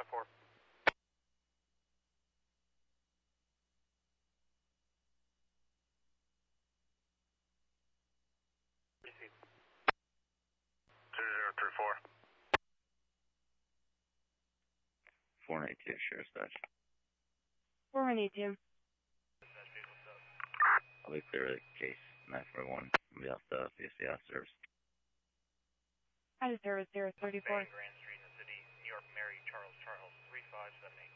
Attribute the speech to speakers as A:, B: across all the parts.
A: 4. Receive. 0034.
B: 492, Sheriff's Dodge.
C: 492.
B: I'll be clear of the case. 941. I'll be off the VSC service.
C: Out of service 034.
A: Grand Street in the city, New York, Mary, Charles, 3578.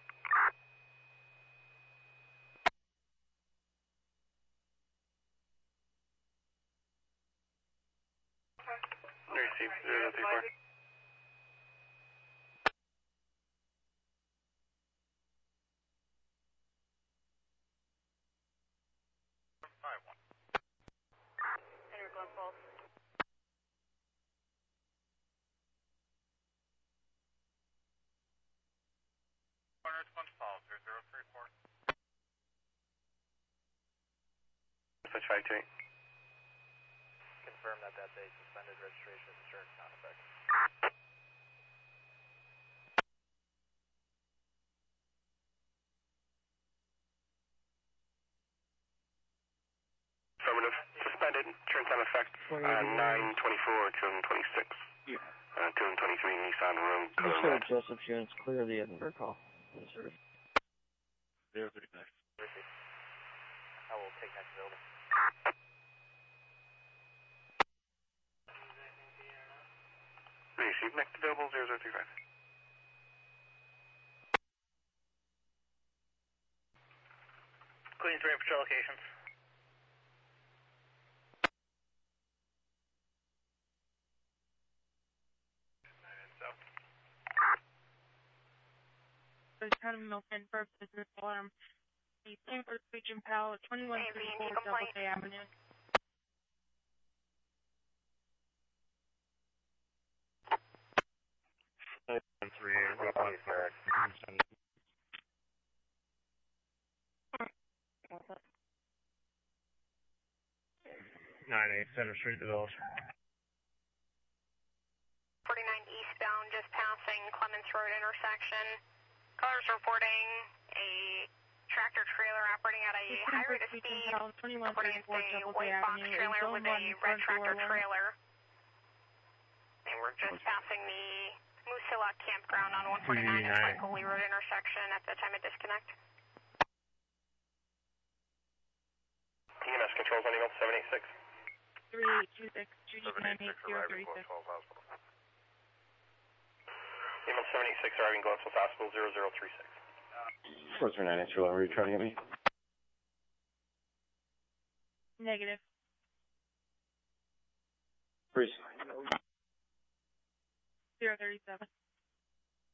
A: Receive 0034.
C: Enter Glen Falls.
A: Response Falls, 0034. Switch 528. Confirm that day suspended registration insurance not effective. Affirmative. Suspended. Insurance on effect. 9/24/2026. Yeah. 223 Nissan Road.
D: Sure, Joseph's units clear the Edinburgh call. Yes, sir.
B: 035.
A: I will take next available. Receive next available 0035. Queensbury patrol locations.
C: Town of Milton for business alarm. The Stanford Region PAL 2134 Doubleday Avenue.
A: Center Street, the Village.
E: 49 eastbound, just passing Clements Road intersection. Callers reporting a tractor trailer operating at a high rate of speed. Reporting it's a white box trailer with a red tractor trailer. And we're just passing the Moose Hill campground on 149 and Franklin Road intersection at the time of disconnect.
A: EMS controls on Eagle 786.
C: 3826, Judy 98036.
A: Eagle 786 arriving Glenville Hospital 0036.
D: 439 extra low, were you trying to get me?
C: Negative.
D: Freeze.
C: 037.